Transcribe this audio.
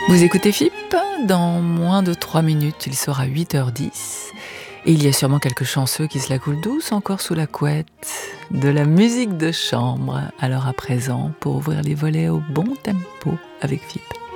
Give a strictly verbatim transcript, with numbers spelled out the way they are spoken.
Vous écoutez F I P ? Dans moins de trois minutes, il sera huit heures dix. Et il y a sûrement quelques chanceux qui se la coulent douce encore sous la couette. De la musique de chambre. Alors à présent, pour ouvrir les volets au bon tempo avec F I P.